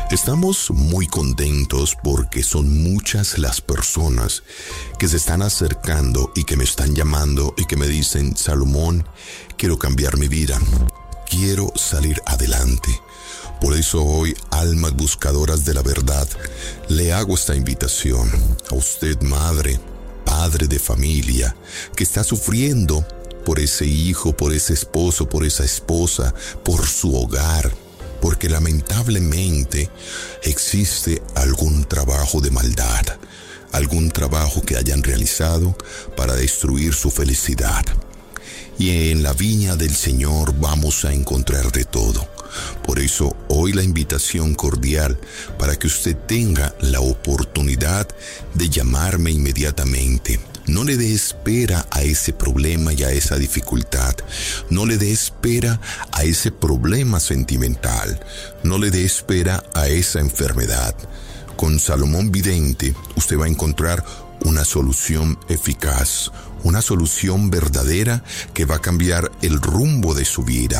Estamos muy contentos porque son muchas las personas que se están acercando y que me están llamando y que me dicen: Salomón, quiero cambiar mi vida, quiero salir adelante. Por eso hoy, almas buscadoras de la verdad, le hago esta invitación a usted, madre, padre de familia, que está sufriendo por ese hijo, por ese esposo, por esa esposa, por su hogar, porque lamentablemente existe algún trabajo de maldad, algún trabajo que hayan realizado para destruir su felicidad. Y en la viña del Señor vamos a encontrar de todo. Por eso hoy la invitación cordial para que usted tenga la oportunidad de llamarme inmediatamente. No le dé espera a ese problema y a esa dificultad. No le dé espera a ese problema sentimental. No le dé espera a esa enfermedad. Con Salomón Vidente usted va a encontrar una solución eficaz, una solución verdadera que va a cambiar el rumbo de su vida.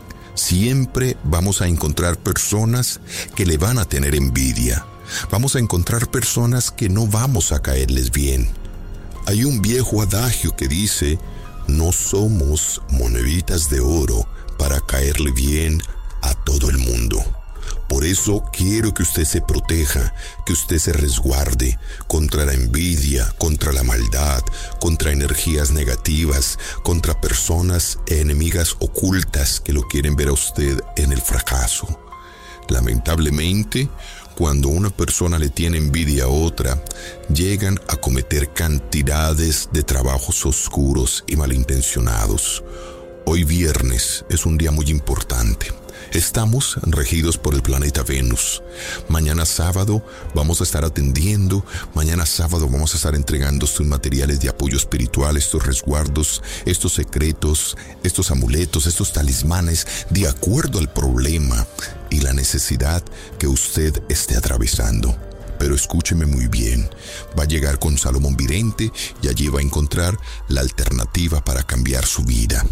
Siempre vamos a encontrar personas que le van a tener envidia. Vamos a encontrar personas que no vamos a caerles bien. Hay un viejo adagio que dice: no somos moneditas de oro para caerle bien a todo el mundo. Por eso quiero que usted se proteja, que usted se resguarde contra la envidia, contra la maldad, contra energías negativas, contra personas enemigas ocultas que lo quieren ver a usted en el fracaso. Lamentablemente, cuando una persona le tiene envidia a otra, llegan a cometer cantidades de trabajos oscuros y malintencionados. Hoy viernes es un día muy importante. Estamos regidos por el planeta Venus. Mañana sábado vamos a estar atendiendo. Mañana sábado vamos a estar entregando estos materiales de apoyo espiritual, estos resguardos, estos secretos, estos amuletos, estos talismanes, de acuerdo al problema y la necesidad que usted esté atravesando. Pero escúcheme muy bien, va a llegar con Salomón Vidente y allí va a encontrar la alternativa para cambiar su vida.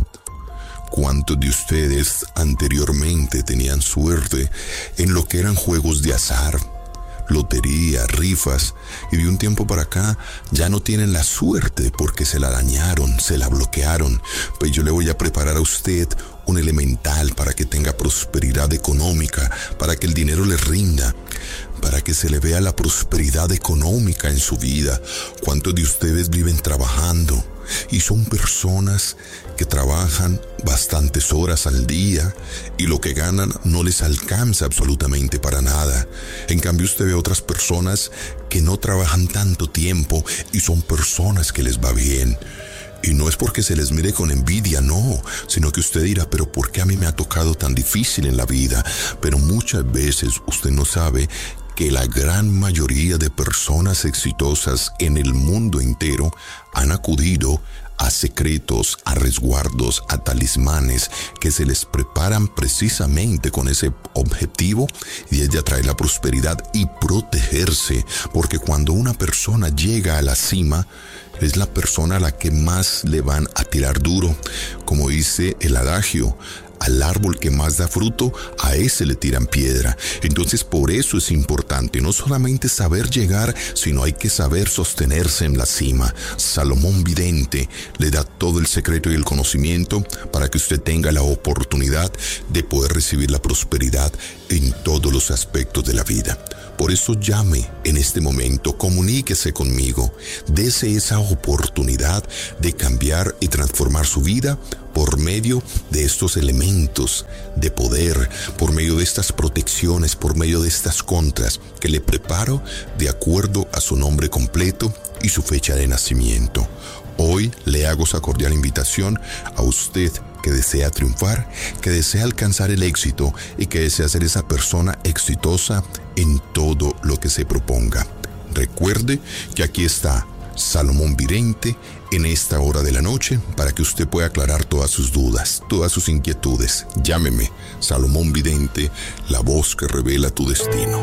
¿Cuántos de ustedes anteriormente tenían suerte en lo que eran juegos de azar, lotería, rifas, y de un tiempo para acá ya no tienen la suerte porque se la dañaron, se la bloquearon? Pues yo le voy a preparar a usted un elemental para que tenga prosperidad económica, para que el dinero le rinda, para que se le vea la prosperidad económica en su vida. ¿Cuántos de ustedes viven trabajando y son personas que trabajan bastantes horas al día y lo que ganan no les alcanza absolutamente para nada? En cambio, usted ve otras personas que no trabajan tanto tiempo y son personas que les va bien. Y no es porque se les mire con envidia, no, sino que usted dirá: pero ¿por qué a mí me ha tocado tan difícil en la vida? Pero muchas veces usted no sabe que la gran mayoría de personas exitosas en el mundo entero han acudido a secretos, a resguardos, a talismanes que se les preparan precisamente con ese objetivo, y es de atraer la prosperidad y protegerse, porque cuando una persona llega a la cima, es la persona a la que más le van a tirar duro. Como dice el adagio: al árbol que más da fruto, a ese le tiran piedra. Entonces, por eso es importante no solamente saber llegar, sino hay que saber sostenerse en la cima. Salomón Vidente le da todo el secreto y el conocimiento para que usted tenga la oportunidad de poder recibir la prosperidad en todos los aspectos de la vida. Por eso llame en este momento, comuníquese conmigo, dese esa oportunidad de cambiar y transformar su vida por medio de estos elementos de poder, por medio de estas protecciones, por medio de estas contras que le preparo de acuerdo a su nombre completo y su fecha de nacimiento. Hoy le hago esa cordial invitación a usted que desea triunfar, que desea alcanzar el éxito y que desea ser esa persona exitosa en todo lo que se proponga. Recuerde que aquí está Salomón Vidente en esta hora de la noche para que usted pueda aclarar todas sus dudas, todas sus inquietudes. Llámeme, Salomón Vidente, la voz que revela tu destino.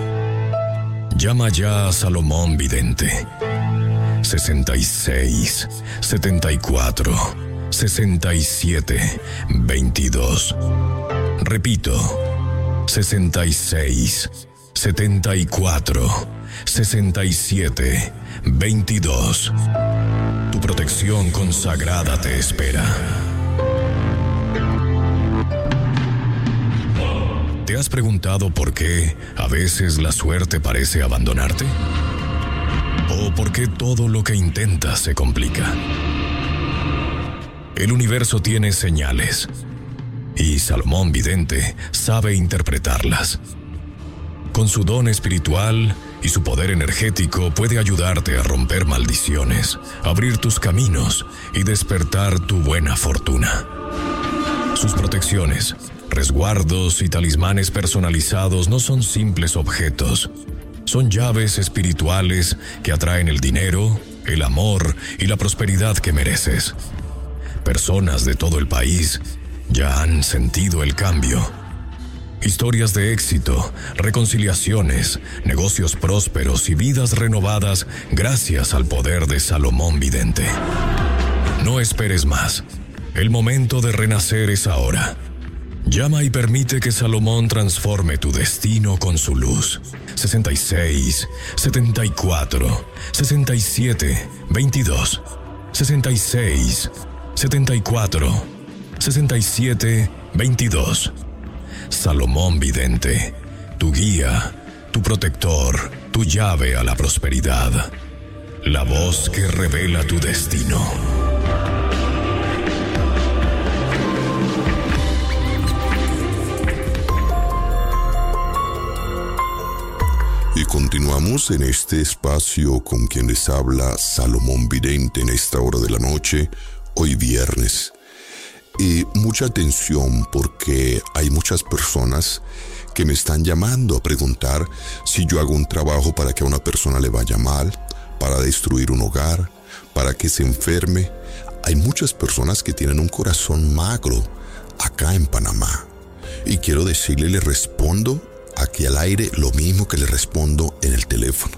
Llama ya a Salomón Vidente. 66 74 67 22. Repito, 66 74 67 22. Tu protección consagrada te espera. ¿Te has preguntado por qué a veces la suerte parece abandonarte? ¿O por qué todo lo que intentas se complica? El universo tiene señales, y Salomón Vidente sabe interpretarlas. Con su don espiritual y su poder energético puede ayudarte a romper maldiciones, abrir tus caminos y despertar tu buena fortuna. Sus protecciones, resguardos y talismanes personalizados no son simples objetos. Son llaves espirituales que atraen el dinero, el amor y la prosperidad que mereces. Personas de todo el país ya han sentido el cambio. Historias de éxito, reconciliaciones, negocios prósperos y vidas renovadas gracias al poder de Salomón Vidente. No esperes más. El momento de renacer es ahora. Llama y permite que Salomón transforme tu destino con su luz. 66 74 67 22. 66 74 67 22. Salomón Vidente, tu guía, tu protector, tu llave a la prosperidad. La voz que revela tu destino. Y continuamos en este espacio con quien les habla Salomón Vidente en esta hora de la noche, hoy viernes. Y mucha atención porque hay muchas personas que me están llamando a preguntar si yo hago un trabajo para que a una persona le vaya mal, para destruir un hogar, para que se enferme. Hay muchas personas que tienen un corazón magro acá en Panamá. Y quiero decirle, le respondo aquí al aire lo mismo que le respondo en el teléfono.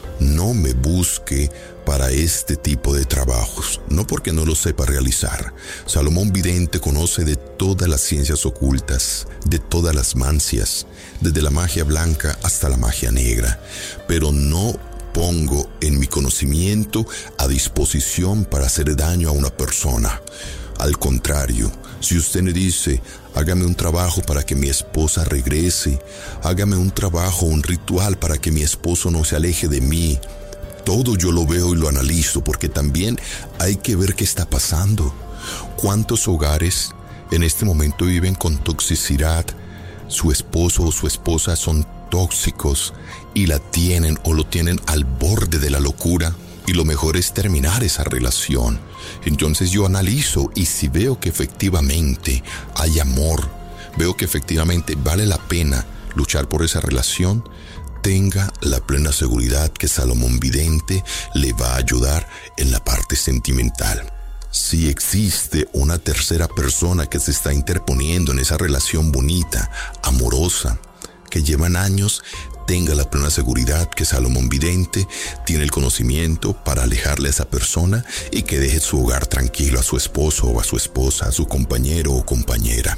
No me busque para este tipo de trabajos, no porque no lo sepa realizar. Salomón Vidente conoce de todas las ciencias ocultas, de todas las mancias, desde la magia blanca hasta la magia negra, pero no pongo en mi conocimiento a disposición para hacer daño a una persona. Al contrario, si usted me dice, hágame un trabajo para que mi esposa regrese, hágame un trabajo, un ritual para que mi esposo no se aleje de mí, todo yo lo veo y lo analizo, porque también hay que ver qué está pasando. ¿Cuántos hogares en este momento viven con toxicidad? Su esposo o su esposa son tóxicos y la tienen o lo tienen al borde de la locura, y lo mejor es terminar esa relación. Entonces yo analizo, y si veo que efectivamente hay amor, veo que efectivamente vale la pena luchar por esa relación, tenga la plena seguridad que Salomón Vidente le va a ayudar en la parte sentimental. Si existe una tercera persona que se está interponiendo en esa relación bonita, amorosa, que llevan años, tenga la plena seguridad que Salomón Vidente tiene el conocimiento para alejarle a esa persona y que deje su hogar tranquilo a su esposo o a su esposa, a su compañero o compañera.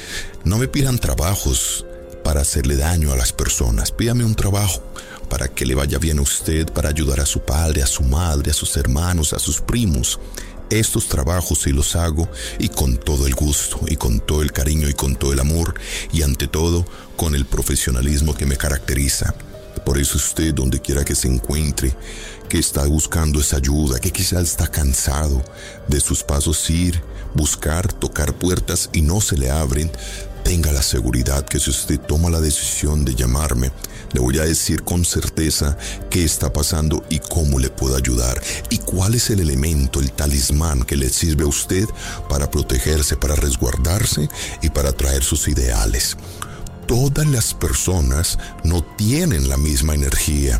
No me pidan trabajos para hacerle daño a las personas. Pídame un trabajo para que le vaya bien a usted, para ayudar a su padre, a su madre, a sus hermanos, a sus primos. Estos trabajos sí los hago, y con todo el gusto, y con todo el cariño, y con todo el amor, y ante todo con el profesionalismo que me caracteriza. Por eso usted, donde quiera que se encuentre, que está buscando esa ayuda, que quizás está cansado de sus pasos ir, buscar, tocar puertas y no se le abren, tenga la seguridad que si usted toma la decisión de llamarme, le voy a decir con certeza qué está pasando y cómo le puedo ayudar, y cuál es el elemento, el talismán que le sirve a usted para protegerse, para resguardarse y para traer sus ideales. Todas las personas no tienen la misma energía.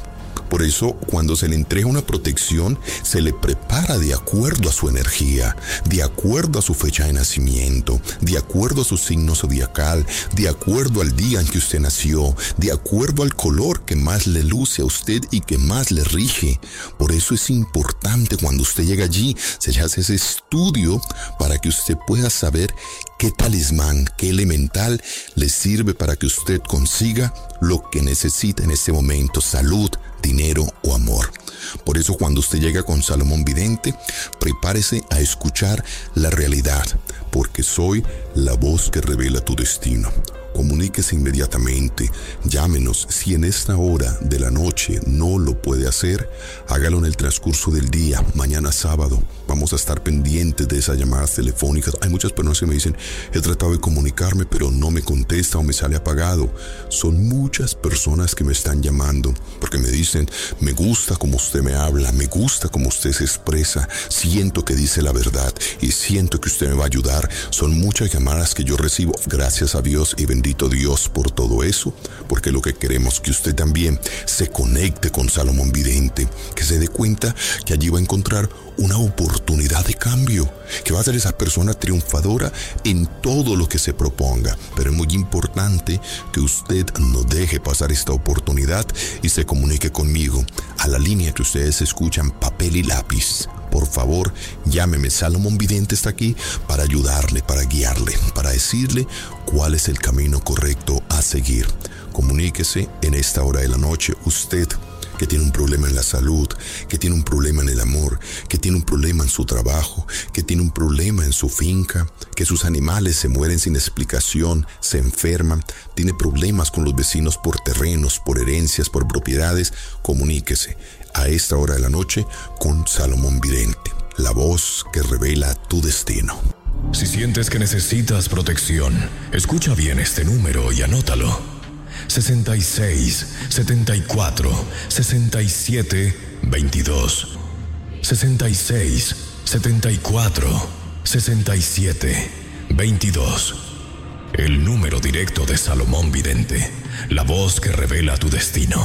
Por eso, cuando se le entrega una protección, se le prepara de acuerdo a su energía, de acuerdo a su fecha de nacimiento, de acuerdo a su signo zodiacal, de acuerdo al día en que usted nació, de acuerdo al color que más le luce a usted y que más le rige. Por eso es importante cuando usted llega allí, se le hace ese estudio para que usted pueda saber qué talismán, qué elemental le sirve para que usted consiga lo que necesita en este momento: salud, dinero o amor. Por eso, cuando usted llega con Salomón Vidente, prepárese a escuchar la realidad, porque soy la voz que revela tu destino. Comuníquese inmediatamente, llámenos. Si en esta hora de la noche no lo puede hacer, hágalo en el transcurso del día. Mañana sábado vamos a estar pendientes de esas llamadas telefónicas. Hay muchas personas que me dicen: he tratado de comunicarme pero no me contesta o me sale apagado. Son muchas personas que me están llamando porque me dicen: me gusta como usted me habla, me gusta como usted se expresa, siento que dice la verdad y siento que usted me va a ayudar. Son muchas llamadas que yo recibo, gracias a Dios, y bendito Dios por todo eso, porque lo que queremos es que usted también se conecte con Salomón Vidente, que se dé cuenta que allí va a encontrar una oportunidad de cambio, que va a ser esa persona triunfadora en todo lo que se proponga. Pero es muy importante que usted no deje pasar esta oportunidad y se comunique conmigo a la línea que ustedes escuchan, papel y lápiz. Por favor, llámeme. Salomón Vidente está aquí para ayudarle, para guiarle, para decirle cuál es el camino correcto a seguir. Comuníquese en esta hora de la noche, usted que tiene un problema en la salud, que tiene un problema en el amor, que tiene un problema en su trabajo, que tiene un problema en su finca, que sus animales se mueren sin explicación, se enferman, tiene problemas con los vecinos por terrenos, por herencias, por propiedades. Comuníquese a esta hora de la noche con Salomón Vidente, la voz que revela tu destino. Si sientes que necesitas protección, escucha bien este número y anótalo: 66 74 67 22. 66 74 67 22. El número directo de Salomón Vidente, la voz que revela tu destino.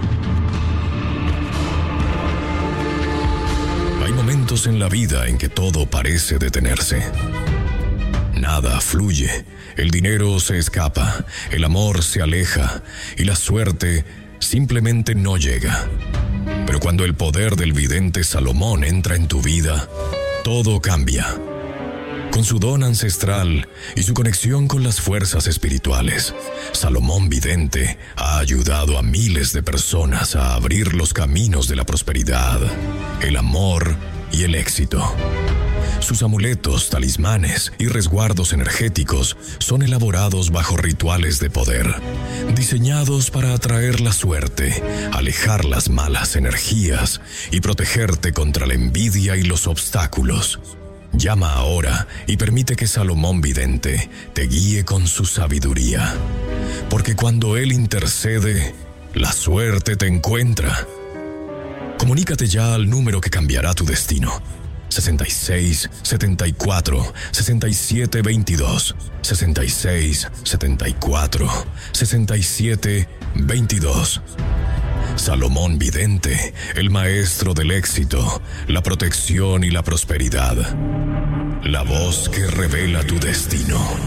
Hay momentos en la vida en que todo parece detenerse. Nada fluye, el dinero se escapa, el amor se aleja y la suerte simplemente no llega. Pero cuando el poder del vidente Salomón entra en tu vida, todo cambia. Con su don ancestral y su conexión con las fuerzas espirituales, Salomón Vidente ha ayudado a miles de personas a abrir los caminos de la prosperidad, el amor y el éxito. Sus amuletos, talismanes y resguardos energéticos son elaborados bajo rituales de poder, diseñados para atraer la suerte, alejar las malas energías y protegerte contra la envidia y los obstáculos. Llama ahora y permite que Salomón Vidente te guíe con su sabiduría, porque cuando él intercede, la suerte te encuentra. Comunícate ya al número que cambiará tu destino: 66 74 67 22. 66 74 67 22. Salomón Vidente, el maestro del éxito, la protección y la prosperidad. La voz que revela tu destino.